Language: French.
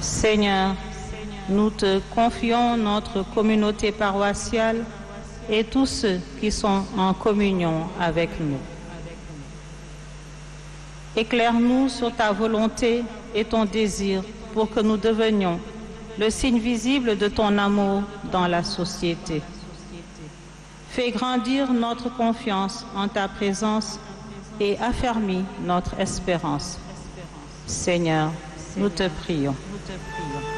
Seigneur, nous te confions notre communauté paroissiale et tous ceux qui sont en communion avec nous. Éclaire-nous sur ta volonté et ton désir pour que nous devenions le signe visible de ton amour dans la société. Fais grandir notre confiance en ta présence et affermis notre espérance. Seigneur, nous te prions.